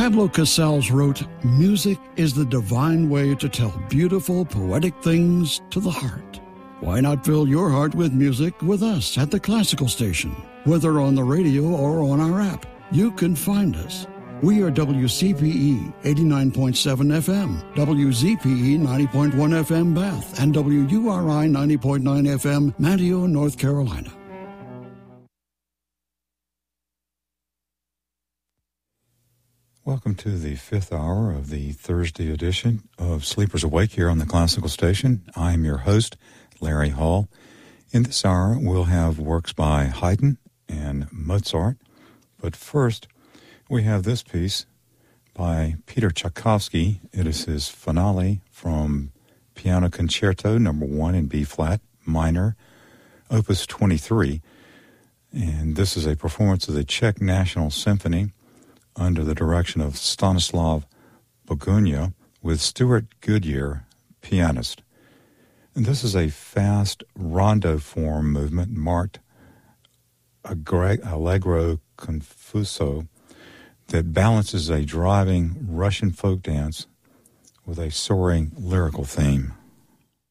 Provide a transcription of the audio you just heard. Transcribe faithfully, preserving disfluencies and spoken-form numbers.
Pablo Casals wrote, "Music is the divine way to tell beautiful, poetic things to the heart." Why not fill your heart with music with us at the Classical Station? Whether on the radio or on our app, you can find us. We are W C P E eighty-nine point seven F M, W Z P E ninety point one F M Bath, and W U R I ninety point nine F M Manteo, North Carolina. Welcome to the fifth hour of the Thursday edition of Sleepers Awake here on the Classical Station. I am your host, Larry Hall. In this hour, we'll have works by Haydn and Mozart. But first, we have this piece by Peter Tchaikovsky. It is his finale from Piano Concerto number one in B-flat minor, opus twenty-three. And this is a performance of the Czech National Symphony under the direction of Stanislav Bogunia with Stuart Goodyear, pianist. And this is a fast rondo form movement marked allegro confuso that balances a driving Russian folk dance with a soaring lyrical theme.